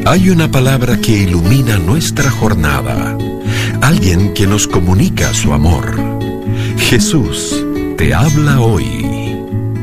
Hay una palabra que ilumina nuestra jornada, alguien que nos comunica su amor. Jesús te habla hoy.